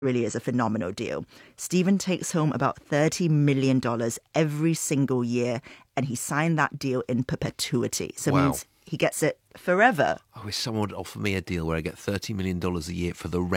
really is a phenomenal deal. Stephen takes home about $30 million every single year, and he signed that deal in perpetuity. So it Wow. means he gets it forever. I wish someone would offer me a deal where I get $30 million a year for the